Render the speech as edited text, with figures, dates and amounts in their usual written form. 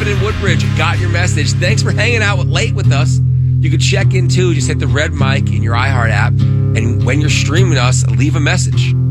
Kevin in Woodbridge got your message. Thanks for hanging out late with us. You can check in too. Just hit the red mic in your iHeart app. And when you're streaming us, leave a message.